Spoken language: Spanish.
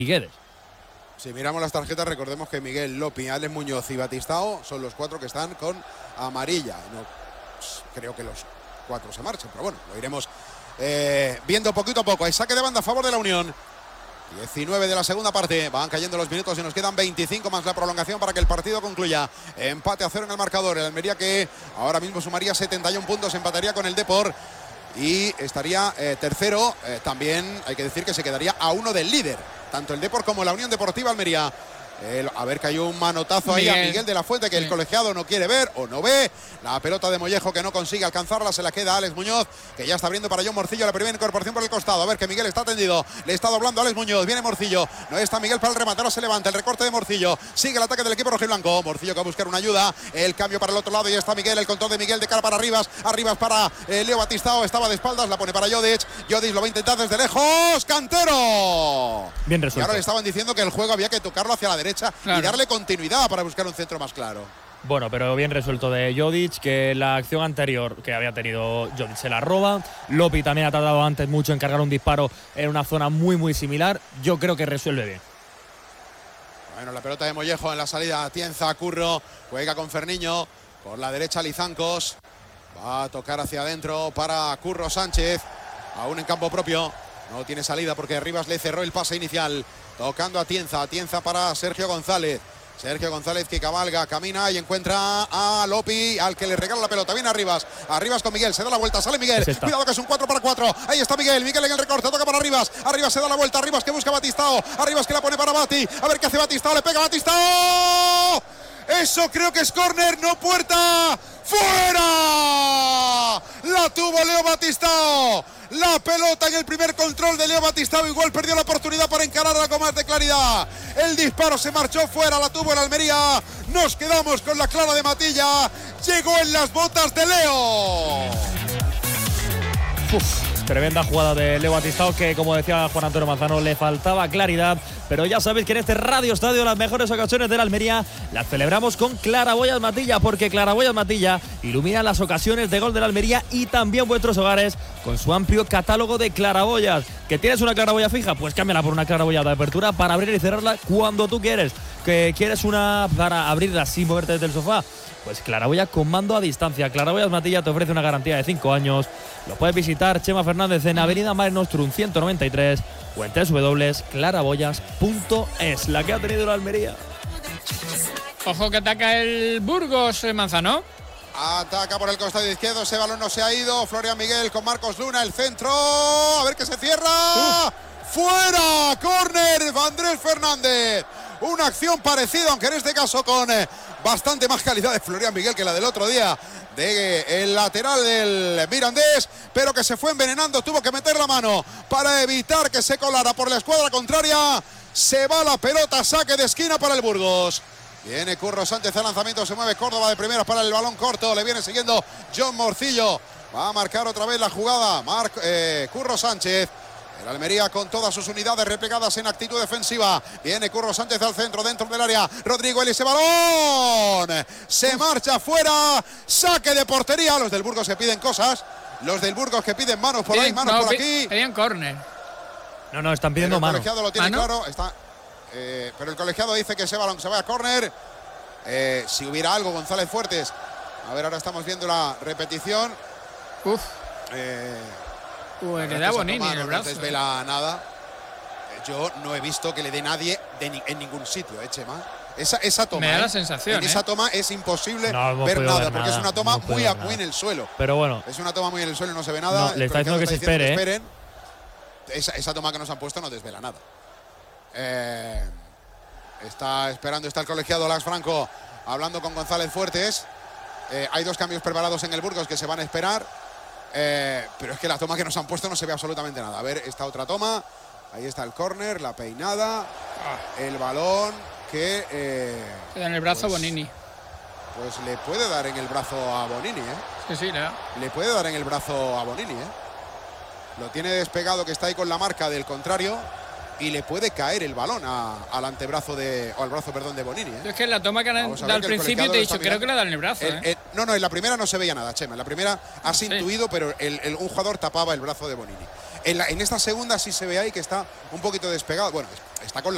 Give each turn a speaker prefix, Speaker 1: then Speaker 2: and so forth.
Speaker 1: Guedes.
Speaker 2: Si miramos las tarjetas, recordemos que Miguel, Lopi, Alex Muñoz y Batistao son los 4 que están con amarilla. No, pues, creo que los 4 se marchan, pero bueno, lo iremos viendo poquito a poco. Hay saque de banda a favor de la Unión. 19 de la segunda parte, van cayendo los minutos y nos quedan 25 más la prolongación para que el partido concluya. Empate a 0 en el marcador. El Almería, que ahora mismo sumaría 71 puntos, empataría con el Depor y estaría tercero. También hay que decir que se quedaría a 1 del líder, tanto el Depor como la Unión Deportiva Almería. A ver, que hay un manotazo ahí a Miguel de la Fuente, que el colegiado no quiere ver o no ve. La pelota de Mollejo, que no consigue alcanzarla, se la queda a Alex Muñoz, que ya está abriendo para John Morcillo. La primera incorporación por el costado. A ver, que Miguel está tendido, le está doblando a Alex Muñoz. Viene Morcillo, no está Miguel para el remate, ahora se levanta el recorte de Morcillo. Sigue el ataque del equipo rojiblanco. Morcillo, que va a buscar una ayuda. El cambio para el otro lado y está Miguel, el control de Miguel de cara para Arribas. Arribas para Leo Batistao, estaba de espaldas, la pone para Jodic. Jodic lo va a intentar desde lejos. ¡Cantero!
Speaker 1: Bien resuelto.
Speaker 2: Y ahora le estaban diciendo que el juego había que tocarlo hacia la derecha, claro, y darle continuidad para buscar un centro más claro.
Speaker 1: Bueno, pero bien resuelto de Jodic, que la acción anterior que había tenido Jodic se la roba. Lopi también ha tardado antes mucho en cargar un disparo en una zona muy similar. Yo creo que resuelve bien.
Speaker 2: Bueno, la pelota de Mollejo en la salida. Tienza, Curro, juega con Ferniño. Por la derecha Lizancos. Va a tocar hacia adentro para Curro Sánchez. Aún en campo propio. No tiene salida porque Rivas le cerró el pase inicial. Tocando a Tienza. Tienza para Sergio González. Sergio González, que cabalga, camina y encuentra a Lopi, al que le regala la pelota. Viene Arribas. Arribas con Miguel. Se da la vuelta. Sale Miguel. Cuidado, que es un 4 para 4. Ahí está Miguel. Miguel en el recorte. Toca para Arribas. Arribas se da la vuelta. Arribas, que busca a Batistao. Arribas, que la pone para Bati. A ver qué hace Batistao. Le pega a Batistao. Eso creo que es córner, no puerta. ¡Fuera! La tuvo Leo Batistao. La pelota en el primer control de Leo Batistao. Igual perdió la oportunidad para encararla con más de claridad. El disparo se marchó fuera. La tuvo el Almería. Nos quedamos con la clara de Matilla. Llegó en las botas de Leo.
Speaker 1: Tremenda jugada de Leo Batistao, que, como decía Juan Antonio Manzano, le faltaba claridad. Pero ya sabéis que en este Radio Estadio las mejores ocasiones de la Almería las celebramos con Claraboyas Matilla, porque Claraboyas Matilla ilumina las ocasiones de gol de la Almería y también vuestros hogares con su amplio catálogo de claraboyas. ¿Que tienes una claraboya fija? Pues cámbiala por una claraboya de apertura para abrir y cerrarla cuando tú quieres. ¿Que quieres una para abrirla sin moverte desde el sofá? Pues claraboya con mando a distancia. Claraboyas Matilla te ofrece una garantía de 5 años. Lo puedes visitar, Chema Fernández, en Avenida Mare Nostrum 193 o en www.claraboyas.es. La que ha tenido la Almería.
Speaker 3: Ojo que ataca el Burgos, Manzano.
Speaker 2: Ataca por el costado izquierdo, ese balón no se ha ido. Florian Miguel con Marcos Luna, el centro. A ver que se cierra. ¡Fuera! ¡Córner! Andrés Fernández. Una acción parecida, aunque en este caso con bastante más calidad de Florian Miguel que la del otro día de el lateral del Mirandés, pero que se fue envenenando. Tuvo que meter la mano para evitar que se colara por la escuadra contraria. Se va la pelota, saque de esquina para el Burgos. Viene Curro Sánchez al lanzamiento, se mueve Córdoba de primeras para el balón corto. Le viene siguiendo John Morcillo. Va a marcar otra vez la jugada Curro Sánchez. El Almería con todas sus unidades replegadas en actitud defensiva. Viene Curro Sánchez al centro, dentro del área. Rodrigo, ese balón se marcha fuera. Saque de portería. Los del Burgos que piden cosas. Los del Burgos que piden manos por ahí, manos por aquí.
Speaker 3: Pedían córner.
Speaker 1: No, están pidiendo manos.
Speaker 2: El colegiado lo tiene claro. Está, pero el colegiado dice que ese balón se va a córner. Si hubiera algo, González Fuertes. A ver, ahora estamos viendo la repetición.
Speaker 3: Le da Bonini en el brazo.
Speaker 2: No desvela nada. Yo no he visto que le dé nadie en ningún sitio, Chema. Esa toma.
Speaker 3: Me da la sensación.
Speaker 2: En esa toma es imposible ver nada, porque es una toma muy en el suelo.
Speaker 1: Pero bueno.
Speaker 2: Es una toma muy en el suelo y no se ve nada.
Speaker 1: No, le está diciendo que se espere.
Speaker 2: Esperen. Esa toma que nos han puesto no desvela nada. Está esperando, está el colegiado Lax Franco hablando con González Fuertes. Hay 2 cambios preparados en el Burgos que se van a esperar. Pero es que la toma que nos han puesto no se ve absolutamente nada. A ver, esta otra toma. Ahí está el córner, la peinada. El balón que...
Speaker 3: le da en el brazo
Speaker 2: pues,
Speaker 3: a Bonini.
Speaker 2: Pues le puede dar en el brazo a Bonini,
Speaker 3: Sí, le da.
Speaker 2: Le puede dar en el brazo a Bonini, Lo tiene despegado, que está ahí con la marca del contrario. Y le puede caer el balón al antebrazo o al brazo, perdón, de Bonini.
Speaker 3: Es que en la toma que han dado al principio te he dicho, creo que le da en el brazo.
Speaker 2: No, en la primera no se veía nada, Chema. En la primera has intuido, pero un jugador tapaba el brazo de Bonini. En esta segunda sí se ve ahí que está un poquito despegado. Bueno, está con la